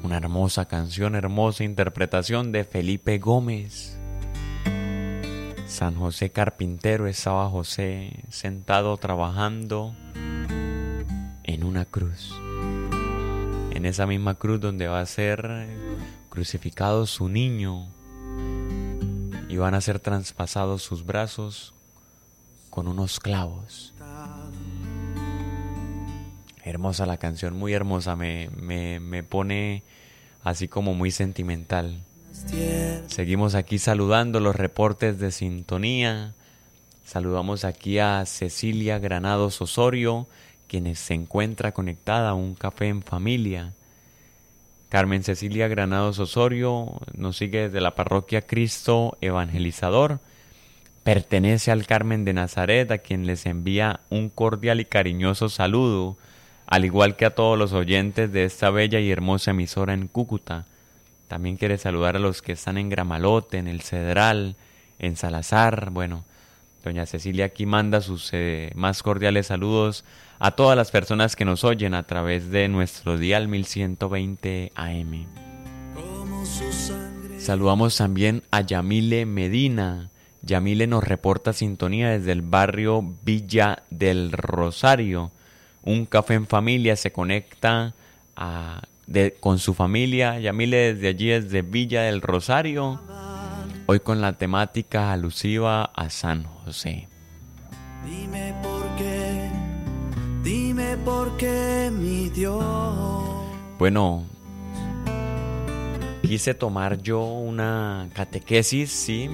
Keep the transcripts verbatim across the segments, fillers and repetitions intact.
Una hermosa canción, hermosa interpretación de Felipe Gómez. San José carpintero, estaba José sentado trabajando en una cruz. En esa misma cruz donde va a ser crucificado su niño y van a ser traspasados sus brazos con unos clavos. Hermosa la canción, muy hermosa, me, me, me pone así como muy sentimental. Seguimos aquí saludando los reportes de sintonía. Saludamos aquí a Cecilia Granados Osorio, quien se encuentra conectada a un café en familia. Carmen Cecilia Granados Osorio nos sigue desde la parroquia Cristo Evangelizador. Pertenece al Carmen de Nazaret, a quien les envía un cordial y cariñoso saludo, al igual que a todos los oyentes de esta bella y hermosa emisora en Cúcuta. También quiere saludar a los que están en Gramalote, en El Cedral, en Salazar. Bueno, doña Cecilia aquí manda sus eh, más cordiales saludos a todas las personas que nos oyen a través de nuestro dial mil ciento veinte A M. Saludamos también a Yamile Medina. Yamile nos reporta sintonía desde el barrio Villa del Rosario. Un café en familia se conecta a... De, con su familia. Yamile desde allí, desde Villa del Rosario, hoy con la temática alusiva a San José. Dime por qué, dime por qué, mi Dios. Bueno, quise tomar yo una catequesis, sí.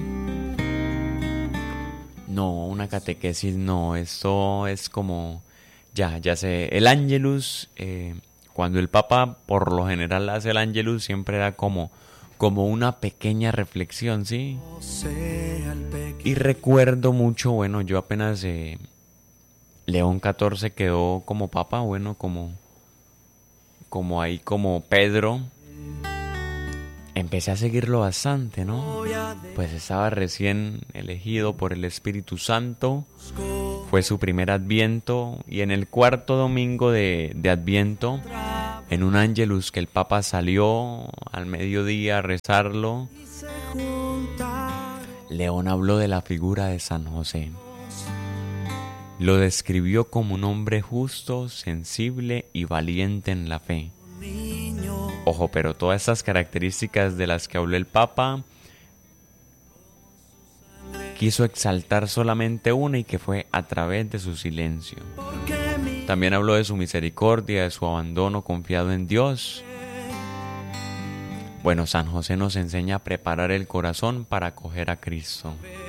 No, una catequesis no, esto es como, ya, ya sé, el Ángelus. eh, Cuando el Papa por lo general hace el Ángelus, siempre era como, como una pequeña reflexión, ¿sí? Y recuerdo mucho, bueno, yo apenas eh, León catorce quedó como Papa, bueno, como, como ahí como Pedro. Empecé a seguirlo bastante, ¿no? Pues estaba recién elegido por el Espíritu Santo. Fue su primer Adviento y en el cuarto domingo de, de Adviento, en un Ángelus que el Papa salió al mediodía a rezarlo, León habló de la figura de San José. Lo describió como un hombre justo, sensible y valiente en la fe. Ojo, pero todas estas características de las que habló el Papa, quiso exaltar solamente una, y que fue a través de su silencio. También habló de su misericordia, de su abandono confiado en Dios. Bueno, San José nos enseña a preparar el corazón para acoger a Cristo.